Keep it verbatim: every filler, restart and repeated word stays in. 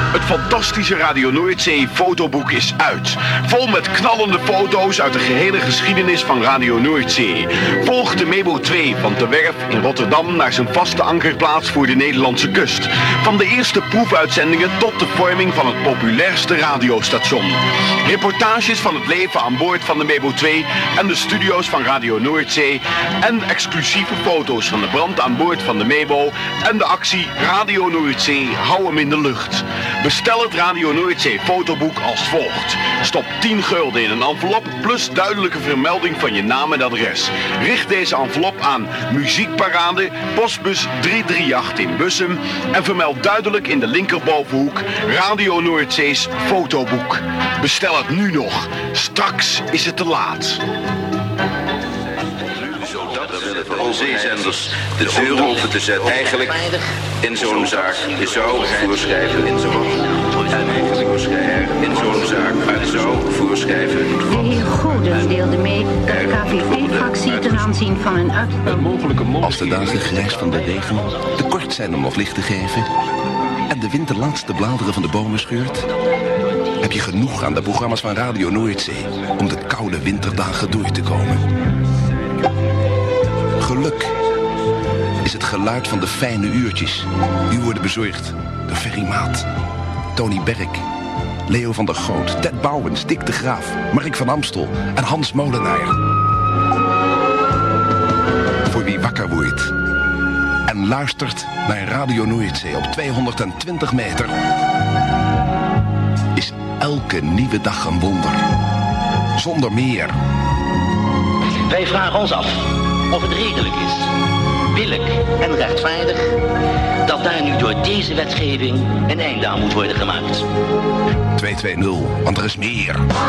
Het fantastische Radio Noordzee fotoboek is uit. Vol met knallende foto's uit de gehele geschiedenis van Radio Noordzee. Volg de Mebo twee van de Werf in Rotterdam naar zijn vaste ankerplaats voor de Nederlandse kust. Van de eerste proefuitzendingen tot de vorming van het populairste radiostation. Reportages van het leven aan boord van de Mebo twee en de studio's van Radio Noordzee. En exclusieve foto's van de brand aan boord van de Mebo en de actie Radio Noordzee, hou hem in de lucht. Bestel het Radio Noordzee fotoboek als volgt. Stop tien gulden in een envelop plus duidelijke vermelding van je naam en adres. Richt deze envelop aan Muziekparade, postbus drie drie acht in Bussum en vermeld duidelijk in de linkerbovenhoek Radio Noordzee's fotoboek. Bestel het nu nog. Straks is het te laat. Voor zeezenders de deur open te zetten. Eigenlijk in zo'n zaak, je zou voorschrijven in zo'n eigenlijk voorschrijven in zo'n zaak, maar je zou voorschrijven. De heer Godens deelde mee dat de K V P-fractie ten aanzien van een uit... Als de dagen grijs van de regen te kort zijn om nog licht te geven en de wind de laatste bladeren van de bomen scheurt, heb je genoeg aan de programma's van Radio Noordzee om de koude winterdagen door te komen. Geluk is het geluid van de fijne uurtjes. Die worden bezorgd door Ferry Maat, Tony Berk, Leo van der Goot, Ted Bouwens, Dick de Graaf, Mark van Amstel en Hans Molenaar. Voor wie wakker wordt en luistert naar Radio Noordzee op tweehonderdtwintig meter, is elke nieuwe dag een wonder. Zonder meer. Wij vragen ons af of het redelijk is, billijk en rechtvaardig dat daar nu door deze wetgeving een einde aan moet worden gemaakt. twee twee nul, want er is meer.